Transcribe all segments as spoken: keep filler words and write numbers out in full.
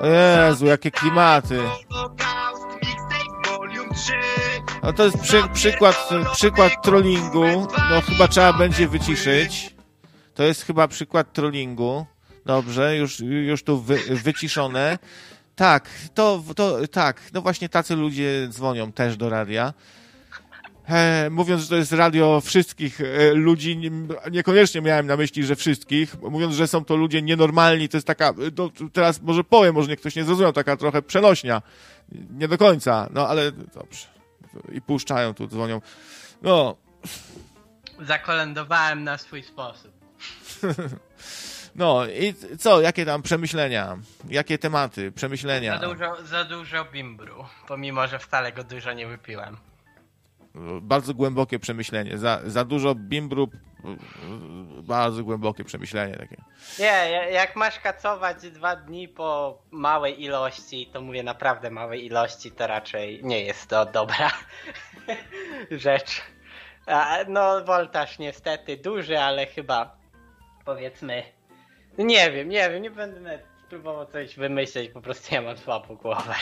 O Jezu, jakie klimaty. No to jest przy, przykład, przykład trollingu. No chyba trzeba będzie wyciszyć. To jest chyba przykład trollingu. Dobrze, już, już tu wy, wyciszone. Tak, to, to tak, no właśnie tacy ludzie dzwonią też do radia. E, mówiąc, że to jest radio wszystkich e, ludzi, nie, niekoniecznie miałem na myśli, że wszystkich. Mówiąc, że są to ludzie nienormalni, to jest taka, no, teraz może powiem, może nie ktoś nie zrozumiał, taka trochę przenośnia. Nie do końca, no ale dobrze. I puszczają tu, dzwonią. No. Zakolędowałem na swój sposób. No i co, jakie tam przemyślenia? Jakie tematy, przemyślenia? Za dużo, za dużo bimbru, pomimo, że wcale go dużo nie wypiłem. Bardzo głębokie przemyślenie. Za, za dużo bimbru, bardzo głębokie przemyślenie takie. Nie, jak masz kacować dwa dni po małej ilości, to mówię naprawdę małej ilości, to raczej nie jest to dobra rzecz. A, no, woltaż niestety duży, ale chyba powiedzmy, nie wiem, nie wiem, nie będę nawet próbował coś wymyśleć, po prostu ja mam słabą głowę.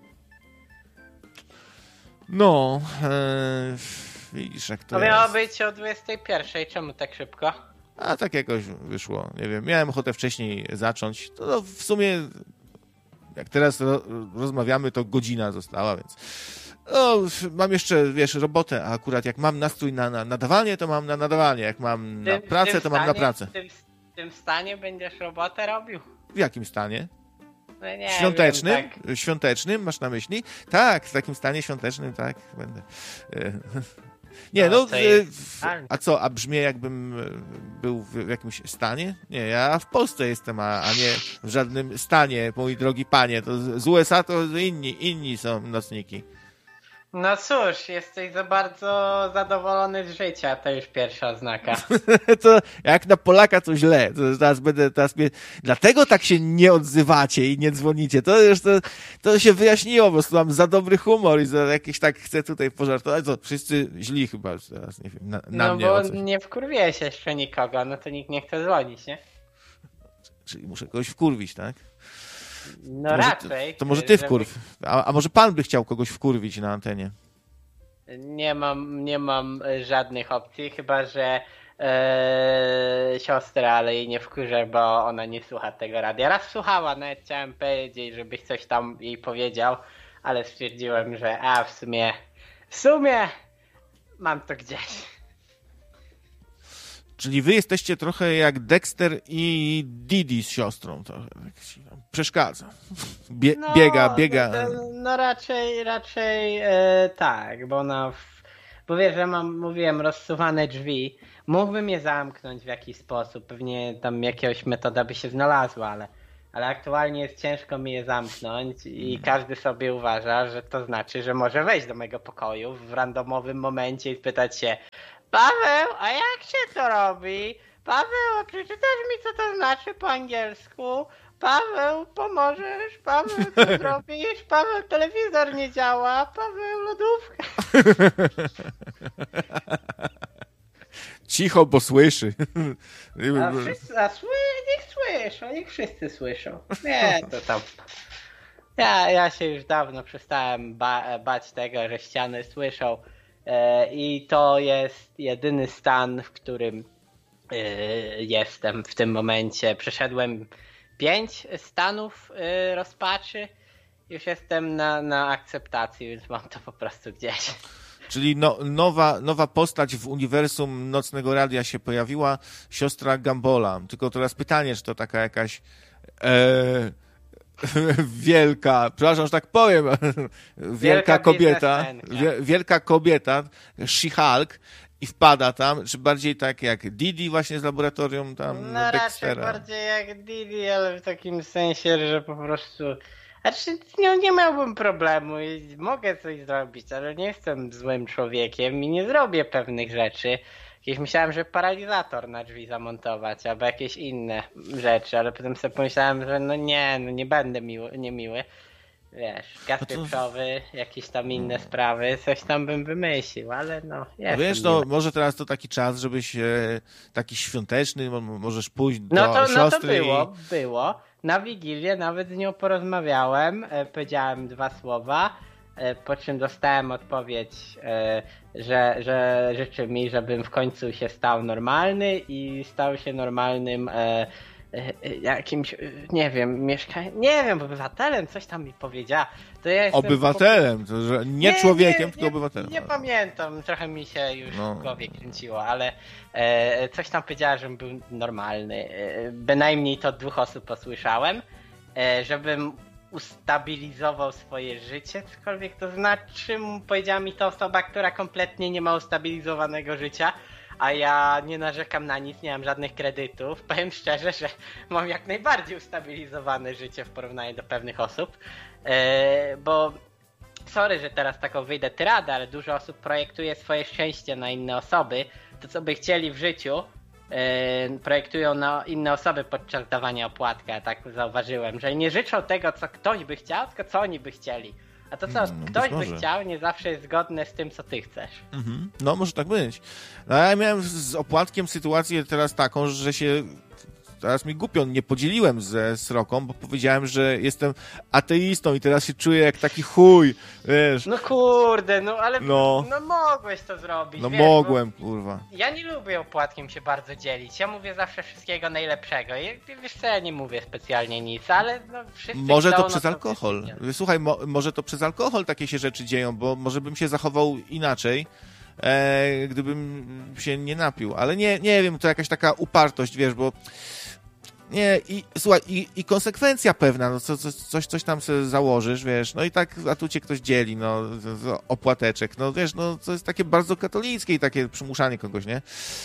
No, ee, widzisz jak to To jest. miało być o dwudziestej pierwszej, czemu tak szybko? A tak jakoś wyszło, nie wiem, miałem ochotę wcześniej zacząć, to no, w sumie jak teraz ro, rozmawiamy, to godzina została, więc no, mam jeszcze, wiesz, robotę, a akurat jak mam nastrój na, na nadawanie, to mam na nadawanie, jak mam na Tym- pracę, tym to mam na stanie- pracę. W tym, w tym stanie będziesz robotę robił? W jakim stanie? No nie Świątecznym? wiem, tak. Świątecznym masz na myśli? Tak, w takim stanie świątecznym, tak, będę. E, Nie, no, No, to jest- e, a co, a brzmię jakbym e, był w jakimś stanie? Nie, ja w Polsce jestem, a, a nie w żadnym stanie, mój drogi panie. To z z U S A to inni, inni są nocniki. No cóż, jesteś za bardzo zadowolony z życia, to już pierwsza oznaka. To jak na Polaka to źle. To teraz będę, teraz mnie... Dlatego tak się nie odzywacie i nie dzwonicie. To już to, to się wyjaśniło, po prostu mam za dobry humor i za jakieś tak chcę tutaj pożartować. To wszyscy źli chyba teraz, nie wiem, na, na No mnie bo o coś. nie wkurwiłeś jeszcze nikogo, no to nikt nie chce dzwonić, nie? Czyli muszę kogoś wkurwić, tak? No To może, raczej. ty, to może ty żeby- wkurw. A, a może pan by chciał kogoś wkurwić na antenie? Nie mam, nie mam e, żadnych opcji, chyba że e, siostra, ale jej nie wkurzę, bo ona nie słucha tego radia. Raz słuchała, nawet chciałem powiedzieć, żebyś coś tam jej powiedział, ale stwierdziłem, że a w sumie, w sumie mam to gdzieś. Czyli wy jesteście trochę jak Dexter i Didi z siostrą. To tak ci tam przeszkadza. Bie, No, biega, biega. No, no raczej, raczej e, tak, bo ona, w, bo wiesz, że mam, mówiłem, rozsuwane drzwi, mógłbym je zamknąć w jakiś sposób, pewnie tam jakiegoś metoda by się znalazła, ale, ale aktualnie jest ciężko mi je zamknąć i każdy sobie uważa, że to znaczy, że może wejść do mojego pokoju w randomowym momencie i spytać się: Paweł, a jak się to robi? Paweł, przeczytasz mi, co to znaczy po angielsku? Paweł, pomożesz? Paweł, co zrobisz? Paweł, telewizor nie działa. Paweł, lodówka. Cicho, bo słyszy. A wszyscy, a sły, niech słyszą, niech wszyscy słyszą. Nie, to tam. Ja, ja się już dawno przestałem ba bać tego, że ściany słyszą. E, I to jest jedyny stan, w którym e, jestem w tym momencie. Przeszedłem pięć stanów e, rozpaczy. Już jestem na, na akceptacji, więc mam to po prostu gdzieś. Czyli no, nowa, nowa postać w uniwersum Nocnego Radia się pojawiła, siostra Gambola. Tylko teraz pytanie, czy to taka jakaś e, wielka, przepraszam, że tak powiem, wielka, Wielka kobieta, biznesmenka. wie, wielka kobieta, She-Hulk, i wpada tam, czy bardziej tak jak Didi właśnie z laboratorium tam No raczej Dextera. bardziej jak Didi, ale w takim sensie, że po prostu... Znaczy, nie, nie miałbym problemu i mogę coś zrobić, ale nie jestem złym człowiekiem i nie zrobię pewnych rzeczy. Jakieś myślałem, że paralizator na drzwi zamontować, albo jakieś inne rzeczy, ale potem sobie pomyślałem, że no nie, no nie będę miły, niemiły. wiesz, gaz No to- pieprzowy, jakieś tam inne sprawy, coś tam bym wymyślił, ale no, No jest. wiesz, no może teraz to taki czas, żebyś e, taki świąteczny, mo- możesz pójść do No to, no to siostry było, i... było. Na Wigilię nawet z nią porozmawiałem, e, powiedziałem dwa słowa, e, po czym dostałem odpowiedź, e, że, że życzy mi, żebym w końcu się stał normalny i stał się normalnym e, e, e, jakimś, e, nie wiem, mieszkaniem, nie wiem, obywatelem, coś tam mi powiedziała. To ja jestem Obywatelem, to, że nie, człowiekiem, nie, tylko obywatelem. Nie pamiętam, trochę mi się już No. w głowie kręciło, ale e, coś tam powiedziała, żebym był normalny. E, bynajmniej to od dwóch osób posłyszałem, e, żebym ustabilizował swoje życie, cokolwiek to znaczy. Powiedziała mi to osoba, która kompletnie nie ma ustabilizowanego życia, a ja nie narzekam na nic, nie mam żadnych kredytów. Powiem szczerze, że mam jak najbardziej ustabilizowane życie w porównaniu do pewnych osób, e, bo sorry, że teraz taką wyjdę tyradę, ale dużo osób projektuje swoje szczęście na inne osoby. To, co by chcieli w życiu, yy, projektują na inne osoby podczas dawania opłatka. Ja tak zauważyłem, że nie życzą tego, co ktoś by chciał, tylko co oni by chcieli. A to, co No, ktoś być by może. chciał, nie zawsze jest zgodne z tym, co ty chcesz. Mhm. No, może tak być. No, ja miałem z opłatkiem sytuację teraz taką, że się teraz mi głupio nie podzieliłem ze Sroką, bo powiedziałem, że jestem ateistą i teraz się czuję jak taki chuj, wiesz. No kurde, no ale No. no, mogłeś to zrobić. No wiesz, mogłem, kurwa. Bo ja nie lubię opłatkiem się bardzo dzielić. Ja mówię zawsze wszystkiego najlepszego. I wiesz co, ja nie mówię specjalnie nic, ale no wszyscy Może chcą, to no przez alkohol. nie. Słuchaj, mo, może to przez alkohol takie się rzeczy dzieją, bo może bym się zachował inaczej, e, gdybym się nie napił. Ale nie, nie wiem, to jakaś taka upartość, wiesz, bo nie, i słuchaj, i, i konsekwencja pewna, no co, co, coś, coś tam sobie założysz, wiesz, no i tak, a tu cię ktoś dzieli, no, z, z opłateczek, no wiesz, no to jest takie bardzo katolickie i takie przymuszanie kogoś, nie?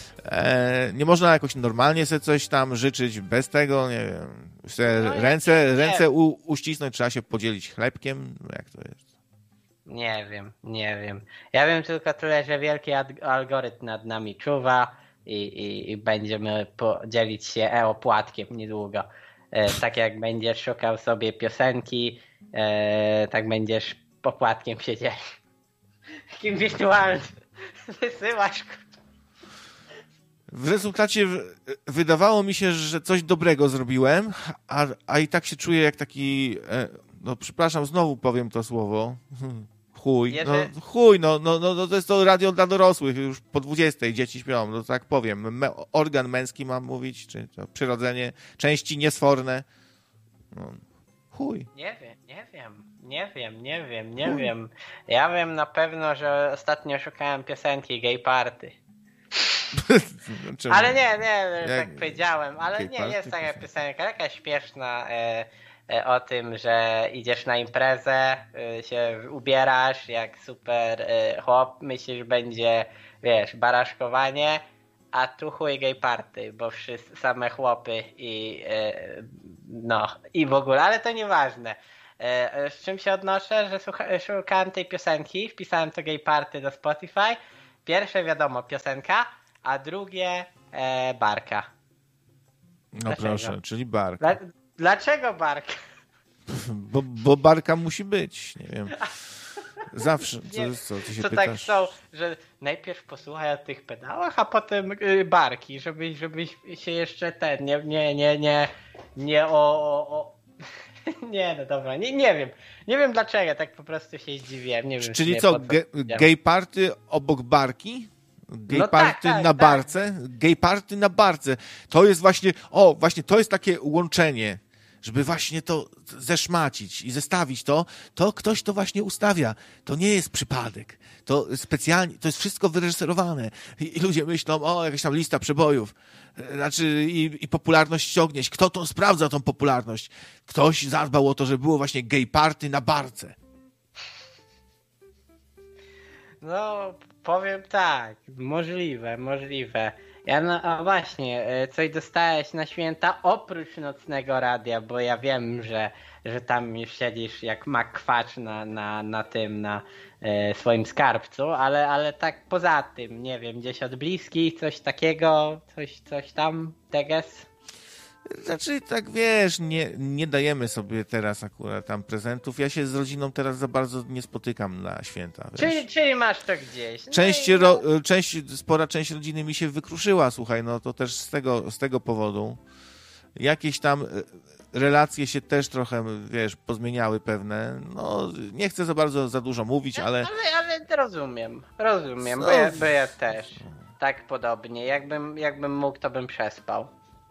E, nie można jakoś normalnie sobie coś tam życzyć bez tego, nie wiem, se No, ręce, nie. ręce u, uścisnąć, trzeba się podzielić chlebkiem, no jak to jest? Nie wiem, nie wiem. Ja wiem tylko tyle, że wielki ad- algorytm nad nami czuwa i, i, i będziemy podzielić się e-opłatkiem niedługo. E, tak jak będziesz szukał sobie piosenki, e, tak będziesz opłatkiem się dzielił. Takim wirtualnym. Wysyłasz. W rezultacie w- wydawało mi się, że coś dobrego zrobiłem, a, a i tak się czuję jak taki, e, no przepraszam, znowu powiem to słowo, chuj, Jeżeli- no chuj, no, no, no, no to jest to radio dla dorosłych, już po dwudziestej dzieci śpią, no tak powiem, Me, organ męski mam mówić, czy to przyrodzenie, części niesforne, no, chuj. Nie wiem, nie wiem, nie wiem, nie wiem, nie wiem. Ja wiem na pewno, że ostatnio szukałem piosenki Gay Party. Czemu? Ale nie, nie, Jak- tak powiedziałem, ale Gay nie, Party jest taka piosenka. piosenka, jakaś śmieszna e, e, o tym, że idziesz na imprezę, e, się ubierasz jak super e, chłop, myślisz, będzie, wiesz, baraszkowanie, a tu chuj Gay Party, bo wszyscy same chłopy i e, no, i w ogóle, ale to nieważne. E, e, z czym się odnoszę, że słucha, szukałem tej piosenki, wpisałem to Gay Party do Spotify. Pierwsze wiadomo piosenka, a drugie e, barka. No Dlaczego? proszę, czyli bark. Dla, dlaczego barka? Bo, bo barka musi być, nie wiem. Zawsze, co, Nie, co ty się Co tak pytasz? są, że najpierw posłuchaj o tych pedałach, a potem y, barki, żebyś, żebyś się jeszcze ten, nie, nie, nie, nie, nie o... o, o... Nie, no dobra, nie, nie wiem. Nie wiem dlaczego, tak po prostu się zdziwiłem. Nie wiem, Czyli nie, co, po ge, powiedziałem. gay party obok barki? Gay No tak, party tak, na tak. barce? Gay party na barce. To jest właśnie, o, właśnie to jest takie łączenie, żeby właśnie to zeszmacić i zestawić to, to ktoś to właśnie ustawia. To nie jest przypadek. To specjalnie, to jest wszystko wyreżyserowane. I, i ludzie myślą, o, jakaś tam lista przebojów. Znaczy i, i popularność ściągnieś. Kto to sprawdza, tą popularność? Ktoś zadbał o to, żeby było właśnie gay party na barce. No, powiem tak, możliwe, możliwe. Ja no, a właśnie, e, coś dostałeś na święta oprócz nocnego radia, bo ja wiem, że, że tam już siedzisz jak makwacz na, na, na tym, na e, swoim skarbcu, ale, ale tak poza tym, nie wiem, gdzieś od bliskich, coś takiego, coś, coś tam, teges? Znaczy, tak wiesz, nie, nie dajemy sobie teraz akurat tam prezentów. Ja się z rodziną teraz za bardzo nie spotykam na święta. Czyli, czyli masz to gdzieś. No część, i... ro, część, spora część rodziny mi się wykruszyła, słuchaj, no to też z tego, z tego powodu. Jakieś tam relacje się też trochę, wiesz, pozmieniały pewne. No, nie chcę za bardzo za dużo mówić, ale... Ale, ale rozumiem, rozumiem, No. bo, ja, bo ja też. Tak podobnie. Jakbym, jakbym mógł, to bym przespał.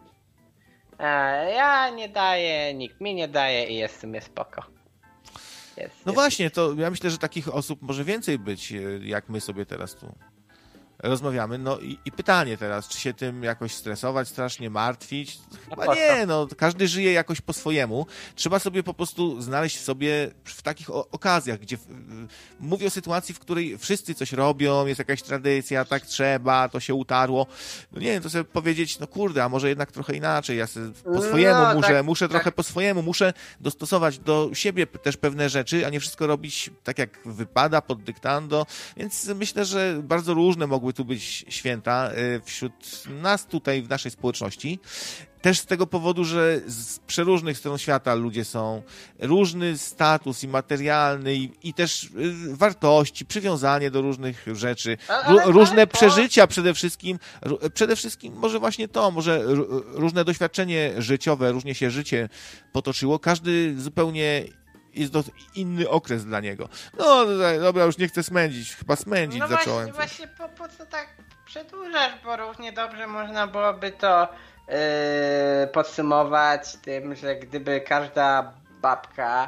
E, ja nie daję, nikt mi nie daje i jest w sumie spoko. Jest, No jest. właśnie, to ja myślę, że takich osób może więcej być, jak my sobie teraz tu rozmawiamy. No i, i pytanie teraz, czy się tym jakoś stresować, strasznie martwić? Chyba po nie, no każdy żyje jakoś po swojemu. Trzeba sobie po prostu znaleźć sobie w takich o- okazjach, gdzie w, mówię o sytuacji, w której wszyscy coś robią, jest jakaś tradycja, tak trzeba, to się utarło. No nie wiem, to sobie powiedzieć, no kurde, a może jednak trochę inaczej, ja sobie po swojemu No, muszę, tak, muszę tak. trochę po swojemu, muszę dostosować do siebie też pewne rzeczy, a nie wszystko robić tak, jak wypada, pod dyktando, więc myślę, że bardzo różne mogły tu być święta y, wśród nas tutaj w naszej społeczności. Też z tego powodu, że z przeróżnych stron świata ludzie są, różny status i materialny i, i też y, wartości, przywiązanie do różnych rzeczy, Ale- Ró- ale różne to- przeżycia przede wszystkim, ró- przede wszystkim może właśnie to, może r- różne doświadczenie życiowe, różnie się życie potoczyło, każdy zupełnie jest to inny okres dla niego. No dobra, już nie chcę smędzić, chyba smędzić No zacząłem. właśnie, właśnie po, po co tak przedłużasz, bo równie dobrze można byłoby to yy, podsumować tym, że gdyby każda babka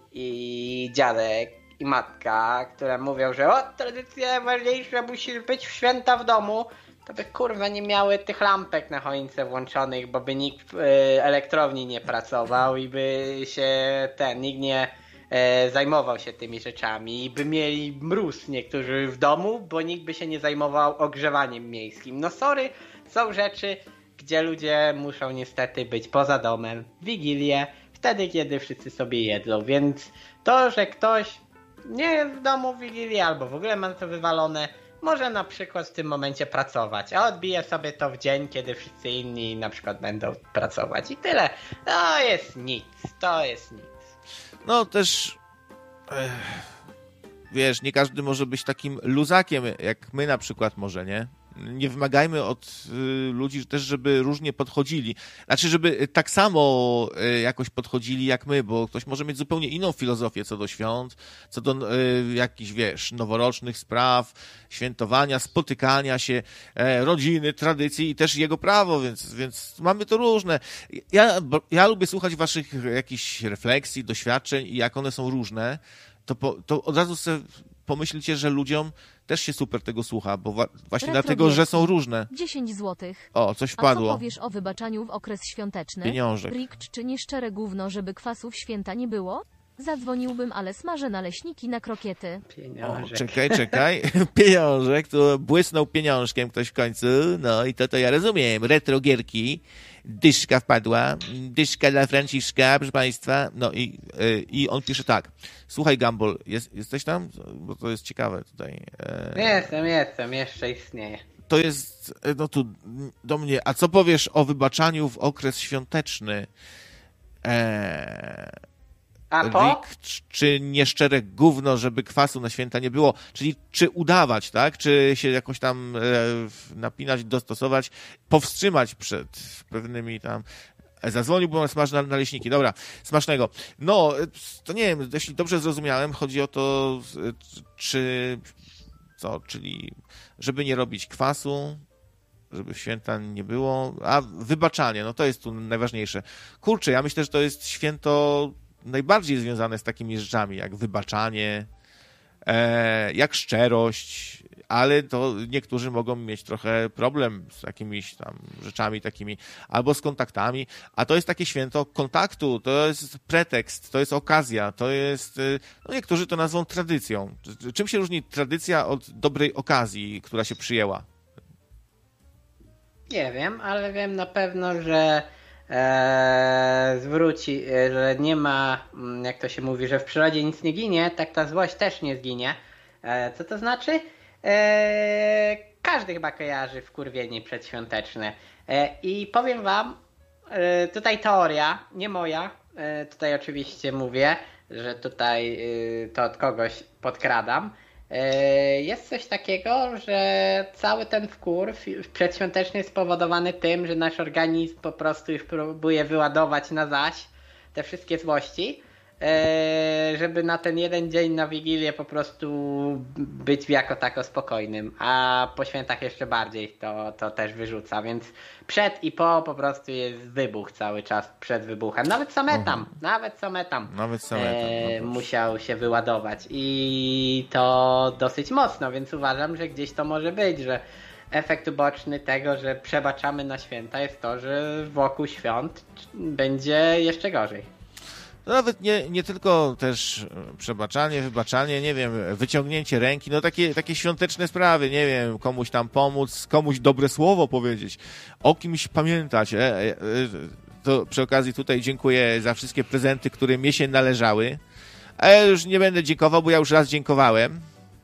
i dziadek i matka, które mówią, że o, tradycja ważniejsza, musisz być w święta w domu, to by kurwa nie miały tych lampek na choince włączonych, bo by nikt w yy, elektrowni nie pracował i by się ten, nikt nie e, zajmował się tymi rzeczami i by mieli mróz niektórzy w domu, bo nikt by się nie zajmował ogrzewaniem miejskim. No sorry, są rzeczy, gdzie ludzie muszą niestety być poza domem w Wigilię, wtedy kiedy wszyscy sobie jedzą, więc to, że ktoś nie jest w domu w Wigilię albo w ogóle ma to wywalone, może na przykład w tym momencie pracować, a odbije sobie to w dzień, kiedy wszyscy inni na przykład będą pracować i tyle. To jest nic, to jest nic. No też, ech, wiesz, nie każdy może być takim luzakiem, jak my na przykład może, nie? Nie wymagajmy od y, ludzi też, żeby różnie podchodzili. Znaczy, żeby tak samo y, jakoś podchodzili jak my, bo ktoś może mieć zupełnie inną filozofię co do świąt, co do y, jakichś, wiesz, noworocznych spraw, świętowania, spotykania się, e, rodziny, tradycji i też jego prawo, więc, więc mamy to różne. Ja, bo, ja lubię słuchać waszych jakichś refleksji, doświadczeń i jak one są różne, to, po, to od razu sobie pomyślcie, że ludziom też się super tego słucha, bo wa- właśnie Retro dlatego, że Gierki. są różne. dziesięć złotych. O, coś A co wpadło. powiesz o wybaczaniu w okres świąteczny? Pieniążek. Rikcz czy nieszczere gówno, żeby kwasów święta nie było? Zadzwoniłbym, ale smażę naleśniki na krokiety. O, Pieniążek. czekaj, czekaj. Pieniążek, tu błysnął pieniążkiem ktoś w końcu. No i to to ja rozumiem. Retro gierki. Dyszka wpadła. Dyszka dla Franciszka, proszę państwa. No i, y, i on pisze tak. Słuchaj, Gumball, jest, jesteś tam? Bo to jest ciekawe tutaj. E, Jestem, jestem, jeszcze istnieje. to jest, no tu do mnie, a co powiesz o wybaczaniu w okres świąteczny? Eee, A po? Rick, czy nieszczere gówno, żeby kwasu na święta nie było? Czyli czy udawać, tak? Czy się jakoś tam e, napinać, dostosować, powstrzymać przed pewnymi tam... Zadzwoniłbym, ale smażne naleśniki. Dobra, smacznego. No, to nie wiem, jeśli dobrze zrozumiałem, chodzi o to, czy... Co, czyli żeby nie robić kwasu, żeby w święta nie było, a wybaczanie, no to jest tu najważniejsze. Kurczę, ja myślę, że to jest święto najbardziej związane z takimi rzeczami, jak wybaczanie, e, jak szczerość, ale to niektórzy mogą mieć trochę problem z jakimiś tam rzeczami takimi, albo z kontaktami, a to jest takie święto kontaktu, to jest pretekst, to jest okazja, to jest, no niektórzy to nazwą tradycją. Czym się różni tradycja od dobrej okazji, która się przyjęła? Nie wiem, ale wiem na pewno, że e, zwróci, e, że nie ma, mm, jak to się mówi, że w przyrodzie nic nie ginie, tak ta złość też nie zginie. E, co to znaczy? E, każdy chyba kojarzy wkurwienie przedświąteczne. E, I powiem wam, e, tutaj teoria, nie moja. E, tutaj oczywiście mówię, że tutaj e, to od kogoś podkradam. E, jest coś takiego, że cały ten wkurw przedświąteczny jest spowodowany tym, że nasz organizm po prostu już próbuje wyładować na zaś te wszystkie złości, e, żeby na ten jeden dzień na Wigilię po prostu być jako tako spokojnym, a po świętach jeszcze bardziej to, to też wyrzuca, więc przed i po po prostu jest wybuch cały czas przed wybuchem. Nawet Sametam, Mhm. nawet Sametam, Nawet Sametam, no e, proszę. musiał się wyładować i to dosyć mocno, więc uważam, że gdzieś to może być, że efekt uboczny tego, że przebaczamy na święta jest to, że wokół świąt będzie jeszcze gorzej. No nawet nie, nie tylko też e, przebaczanie, wybaczanie, nie wiem, wyciągnięcie ręki, no takie, takie świąteczne sprawy, nie wiem, komuś tam pomóc, komuś dobre słowo powiedzieć, o kimś pamiętać. E, e, e, to przy okazji tutaj dziękuję za wszystkie prezenty, które mnie się należały. A ja już nie będę dziękował, bo ja już raz dziękowałem.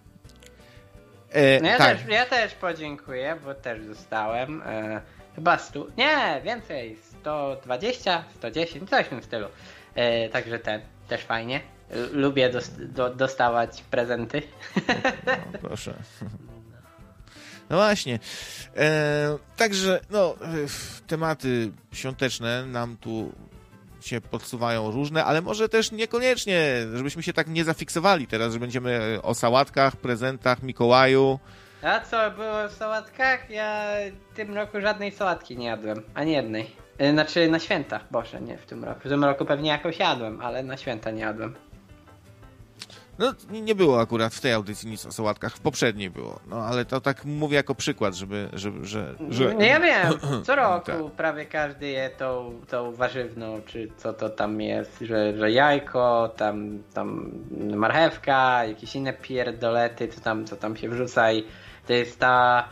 E, No ja, tak. też, ja też podziękuję, bo też dostałem e, chyba stu, nie, więcej, sto dwadzieścia, sto dziesięć, coś w tym stylu. E, także ten, też fajnie. L- Lubię dos, do, dostawać prezenty. No, proszę. No właśnie. E, także, no, e, tematy świąteczne nam tu się podsuwają różne, ale może też niekoniecznie, żebyśmy się tak nie zafiksowali teraz, że będziemy o sałatkach, prezentach, Mikołaju. A co było w sałatkach? Ja w tym roku żadnej sałatki nie jadłem, ani jednej. E, Znaczy na święta, Boże, nie w tym roku. W tym roku pewnie jakąś jadłem, ale na święta nie jadłem. No, nie było akurat w tej audycji nic o sałatkach, w poprzedniej było, no ale to tak mówię jako przykład, żeby, żeby że, że... Nie wiem, co roku Tak. prawie każdy je tą, tą warzywną, czy co to tam jest, że, że jajko, tam, tam marchewka, jakieś inne pierdolety, co tam, co tam się wrzuca i to jest ta,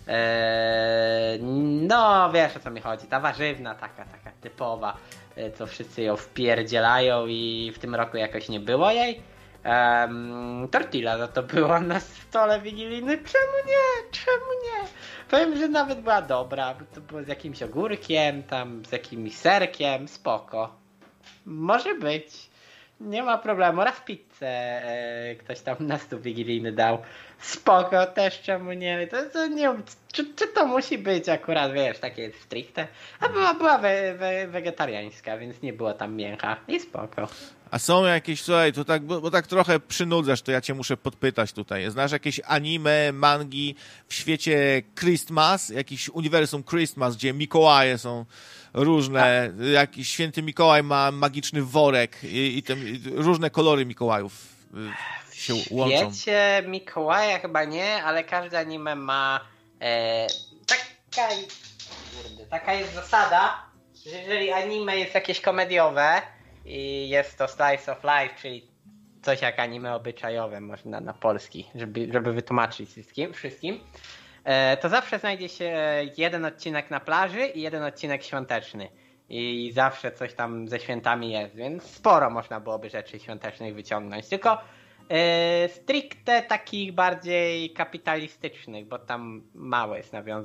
e, no wiesz o co mi chodzi, ta warzywna taka, taka typowa, e, co wszyscy ją wpierdzielają i w tym roku jakoś nie było jej. Um, tortilla za to była na stole wigilijnym. Czemu nie? Czemu nie? Powiem, że nawet była dobra, bo to było z jakimś ogórkiem, tam z jakimś serkiem, spoko. Może być. Nie ma problemu. Raz pizzę e, ktoś tam na stół wigilijny dał. Spoko, też czemu nie? To, to nie czy, czy to musi być akurat, wiesz, takie stricte? A była, była we, we, wegetariańska, więc nie było tam mięcha. I spoko. A są jakieś, słuchaj, to tak, bo, bo tak trochę przynudzasz, to ja cię muszę podpytać tutaj. Znasz jakieś anime, mangi w świecie Christmas, jakiś uniwersum Christmas, gdzie Mikołaje są różne, A. jakiś święty Mikołaj ma magiczny worek i, i, ten, i różne kolory Mikołajów y, się łączą. W świecie Mikołaja chyba nie, ale każdy anime ma e, taka, kurde, taka jest zasada, że jeżeli anime jest jakieś komediowe i jest to slice of life, czyli coś jak anime obyczajowe, można na polski, żeby, żeby wytłumaczyć wszystkim, wszystkim e, to zawsze znajdzie się jeden odcinek na plaży i jeden odcinek świąteczny. I zawsze coś tam ze świętami jest, więc sporo można byłoby rzeczy świątecznych wyciągnąć. Tylko e, stricte takich bardziej kapitalistycznych, bo tam mało jest nawiązań